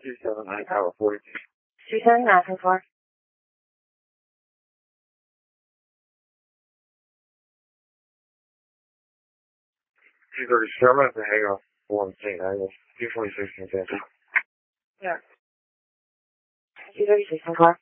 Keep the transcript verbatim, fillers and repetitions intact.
two seven nine Tower forty. two seven nine for four. two thirty seven at the hangar one Saint Angle. two twenty-six Consensus. Yeah. two thirty-six for four.